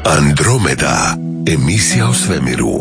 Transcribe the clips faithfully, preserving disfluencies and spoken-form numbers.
Andromeda, emisija o svemiru.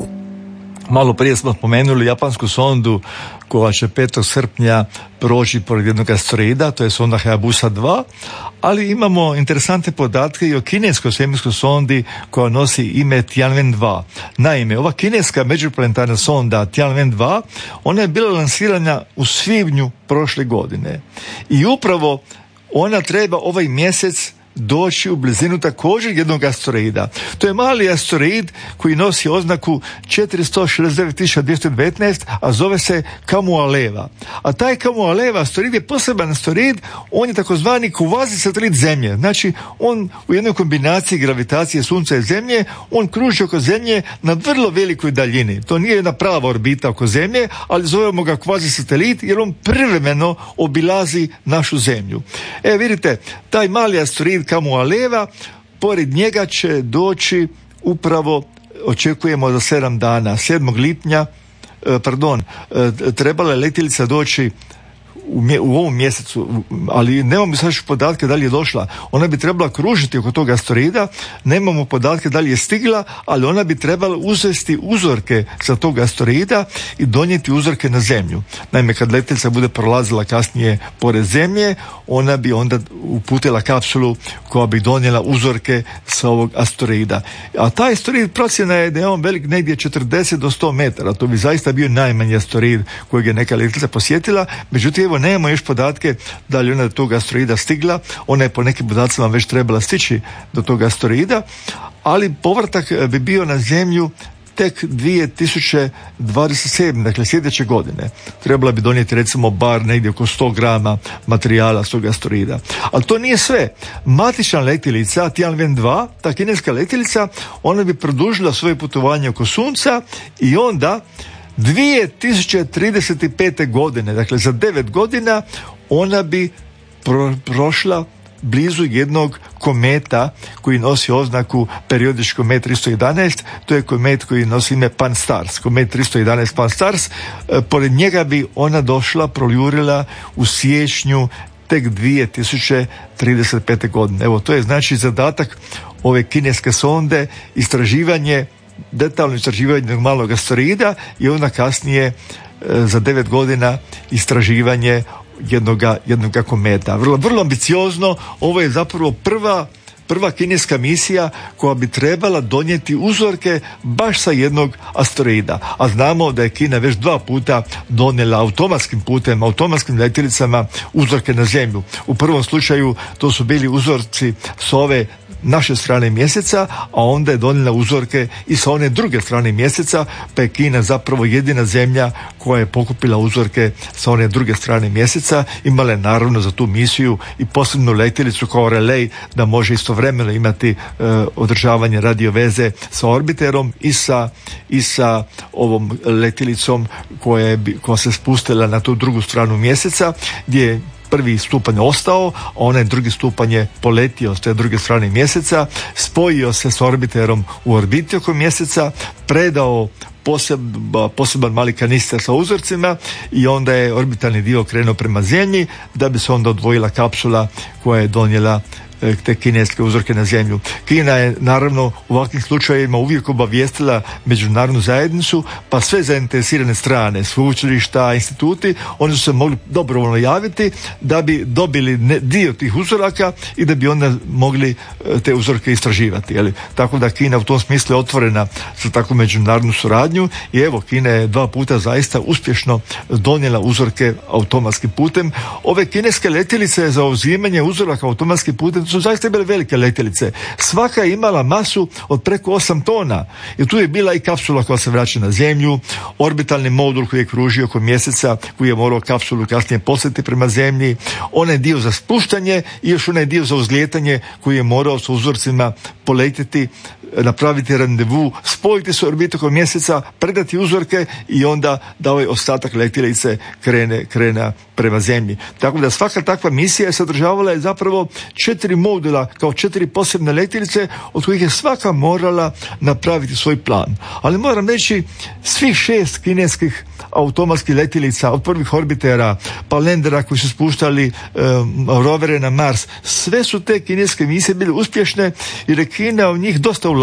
Malo prije smo spomenuli japansku sondu koja će petog srpnja proći pored jednog asteroida, to je sonda Hayabusa dva, ali imamo interesantne podatke i o kineskoj svemirskoj sondi koja nosi ime Tianwen dva. Naime, ova kineska međuplanetarna sonda Tianwen dva, ona je bila lansirana u svibnju prošle godine i upravo ona treba ovaj mjesec doći u blizinu također jednog asteroida. To je mali asteroid koji nosi oznaku četiristo šezdeset devet tisuća dvjesto devetnaest, a zove se Kamualeva. A taj Kamualeva asteroid je poseban asteroid, on je takozvani kvazi satelit Zemlje. Znači, on u jednoj kombinaciji gravitacije Sunca i Zemlje, on kruži oko Zemlje na vrlo velikoj daljini. To nije jedna prava orbita oko Zemlje, ali zovemo ga kvazi satelit jer on privremeno obilazi našu Zemlju. E, vidite, taj mali asteroid Kamualeva, pored njega će doći upravo, očekujemo za sedam dana, sedmog lipnja, pardon, trebala je letjelica doći u, mje, u ovom mjesecu, ali nemamo sad podatke da li je došla. Ona bi trebala kružiti oko tog asteroida, nemamo podatke da li je stigla, ali ona bi trebala uzeti uzorke sa tog asteroida i donijeti uzorke na Zemlju. Naime, kad letjelica bude prolazila kasnije pored Zemlje, ona bi onda uputila kapsulu koja bi donijela uzorke sa ovog asteroida. A taj asteroid, procjena je da je on velik negdje četrdeset do sto metara. To bi zaista bio najmanji asteroid kojeg je neka letjelica posjetila. Međutim, evo, nemamo još podatke da li ona do tog asteroida stigla. Ona je po nekim podacima već trebala stići do tog asteroida, ali povratak bi bio na Zemlju tek dvije tisuće dvadeset sedme. Dakle sljedeće godine. Trebala bi donijeti recimo bar negdje oko sto grama materijala s tog asteroida. Ali to nije sve. Matična letjelica Tianwen dva, ta kineska letjelica, ona bi produžila svoje putovanje oko Sunca i onda dvije tisuće trideset pete. godine, dakle za devet godina, ona bi pro, prošla blizu jednog kometa koji nosi oznaku periodički komet tristo jedanaest, to je komet koji nosi ime Pan-STARRS, komet tristo jedanaest Pan-STARRS. E, pored njega bi ona došla, projurila u siječnju tek dvije tisuće trideset pete. godine. Evo, to je znači zadatak ove kineske sonde, istraživanje, detaljno istraživanje malog asteroida i onda kasnije e, za devet godina istraživanje jednoga, jednoga kometa. Vrlo, vrlo ambiciozno. Ovo je zapravo prva prva kineska misija koja bi trebala donijeti uzorke baš sa jednog asteroida. A znamo da je Kina već dva puta donijela automatskim putem, automatskim letjelicama uzorke na Zemlju. U prvom slučaju to su bili uzorci s ove naše strane mjeseca, a onda je donijela uzorke i sa one druge strane mjeseca, pa je Kina zapravo jedina zemlja koja je pokupila uzorke sa one druge strane mjeseca. Imala je naravno za tu misiju i posebnu letjelicu kao relej da može istovremeno imati e, održavanje radio veze sa orbiterom i sa, i sa ovom letjelicom koja, je, koja se spustila na tu drugu stranu mjeseca, gdje je prvi stupanj ostao, a onaj drugi stupanj je poletio s te druge strane mjeseca, spojio se s orbiterom u orbiti oko mjeseca, predao poseb, poseban mali kanister sa uzorcima i onda je orbitalni dio krenuo prema Zemlji da bi se onda odvojila kapsula koja je donijela te kineske uzorke na Zemlju. Kina je naravno u ovakvim slučajevima uvijek obavijestila međunarodnu zajednicu, pa sve zainteresirane strane, sveučilišta, instituti, oni su se mogli dobrovoljno javiti da bi dobili dio tih uzoraka i da bi onda mogli te uzorke istraživati. Jeli? Tako da Kina u tom smislu je otvorena za takvu međunarodnu suradnju i evo, Kina je dva puta zaista uspješno donijela uzorke automatskim putem. Ove kineske letjelice za uzimanje uzoraka automatskim putem su zaista bile velike letjelice. Svaka je imala masu od preko osam tona. I tu je bila i kapsula koja se vraća na Zemlju, orbitalni modul koji je kružio oko mjeseca, koji je morao kapsulu kasnije poslati prema Zemlji, onaj dio za spuštanje i još onaj dio za uzlijetanje koji je morao sa uzorcima poletjeti, napraviti randevu, spojiti se orbitu oko mjeseca, predati uzorke i onda da ovaj ostatak letjelice krene, krene prema Zemlji. Tako da svaka takva misija je sadržavala je zapravo četiri modula, kao četiri posebne letjelice, od kojih je svaka morala napraviti svoj plan. Ali moram reći, svih šest kineskih automatskih letjelica, od prvih orbitera, pa landera koji su spuštali um, rovere na Mars, sve su te kineske misije bile uspješne jer je Kina u njih dosta ulagala.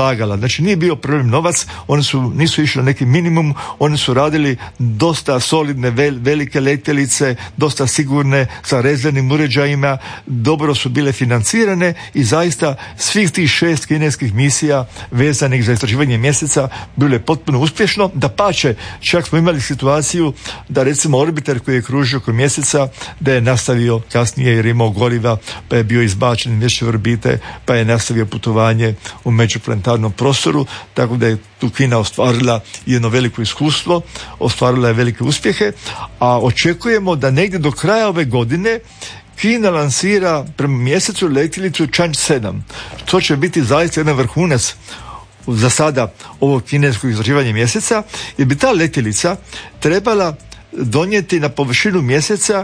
ulagala. Znači nije bio problem novac, oni su, nisu išli na neki minimum, oni su radili dosta solidne vel, velike letjelice, dosta sigurne sa rezervnim uređajima, dobro su bile financirane i zaista svih tih šest kineskih misija vezanih za istraživanje mjeseca bilo je potpuno uspješno. Dapače, čak smo imali situaciju da recimo orbiter koji je kružio oko mjeseca da je nastavio kasnije jer je imao goriva, pa je bio izbačen iz mjesečne orbite, pa je nastavio putovanje u međuplanetarnom prostoru, tako da je tu Kina ostvarila jedno veliko iskustvo, ostvarila je velike uspjehe, a očekujemo da negdje do kraja ove godine Kina lansira prema mjesecu letjelicu Chang'e sedam. To će biti zaista jedan vrhunac za sada ovog kineskog istraživanja mjeseca, jer bi ta letjelica trebala donijeti na površinu mjeseca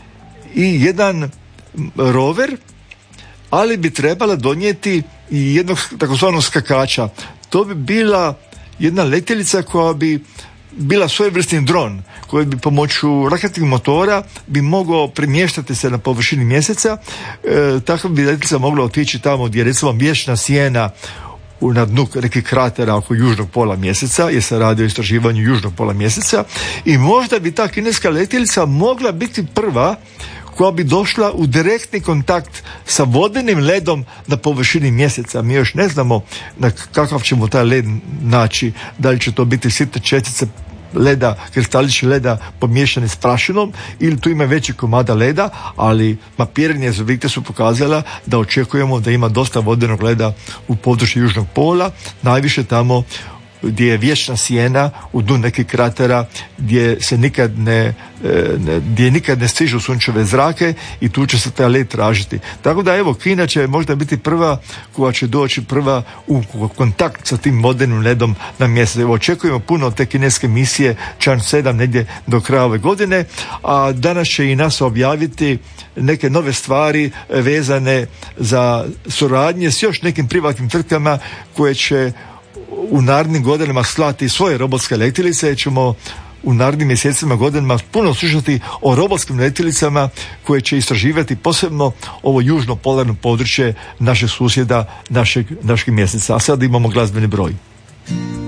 i jedan rover, ali bi trebala donijeti i jednog takozvanog skakača. To bi bila jedna letjelica koja bi bila svojevrsni dron koji bi pomoću raketnih motora bi mogao premještati se na površini mjeseca. E, tako bi letjelica mogla otići tamo gdje je recimo vječna sjena na dnu nekih kratera oko južnog pola mjeseca, jer se radi o istraživanju južnog pola mjeseca, i možda bi ta kineska letjelica mogla biti prva koja bi došla u direktni kontakt sa vodenim ledom na površini mjeseca. Mi još ne znamo na kakav ćemo taj led naći, da li će to biti sitne čestice leda, kristalični leda pomiješani s prašinom ili tu ima veći komada leda, ali mapiranje zvijezde su pokazala da očekujemo da ima dosta vodenog leda u području južnog pola, najviše tamo gdje je vječna sjena u dnu nekih kratera gdje se nikad ne, ne, gdje nikad ne stižu sunčeve zrake i tu će se taj led tražiti. Tako da evo, Kina će možda biti prva koja će doći prva u kontakt sa tim vodenim ledom na mjesec. Evo, očekujemo puno od te kineske misije Chang'e sedam negdje do kraja ove godine, a danas će i NASA objaviti neke nove stvari vezane za suradnje s još nekim privatnim tvrtkama koje će u narednim godinama slati svoje robotske letjelice. Ćemo u narednim mjesecima, godinama puno slušati o robotskim letjelicama koje će istraživati posebno ovo južno polarno područje našeg susjeda, našeg, našeg mjeseca. A sad imamo glazbeni broj.